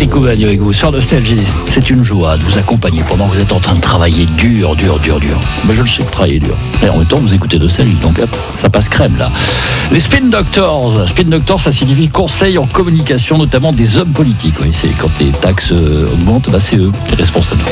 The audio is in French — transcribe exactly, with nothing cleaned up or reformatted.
Patrick Couvagno avec vous sur Nostalgie. C'est une joie de vous accompagner pendant que vous êtes en train de travailler dur, dur, dur, dur. Mais je le sais que travailler dur. Et en même temps, vous écoutez Nostalgie, donc hop, ça passe crème là. Les Spin Doctors. Spin Doctors, ça signifie conseil en communication, notamment des hommes politiques. Oui, c'est quand les taxes augmentent, bah, c'est eux les responsables.